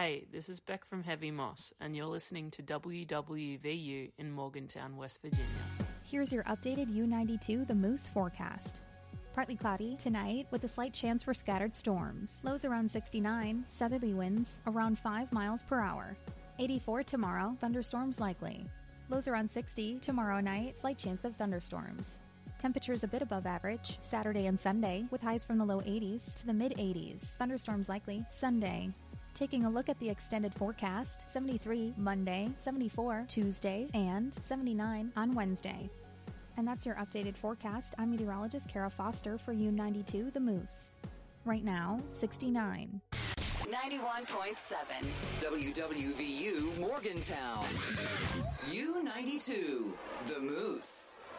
Hey, this is Beck from Heavy Moss, and you're listening to WWVU in Morgantown, West Virginia. Here's your updated U92 The Moose forecast. Partly cloudy tonight with a slight chance for scattered storms. Lows around 69, southerly winds around 5 miles per hour. 84 tomorrow, thunderstorms likely. Lows around 60 tomorrow night, slight chance of thunderstorms. Temperatures a bit above average Saturday and Sunday with highs from the low 80s to the mid 80s. Thunderstorms likely Sunday. Taking a look at the extended forecast, 73 Monday, 74 Tuesday, and 79 on Wednesday. And that's your updated forecast. I'm meteorologist Kara Foster for U92 The Moose. Right now, 69. 91.7 WWVU Morgantown. U92 The Moose.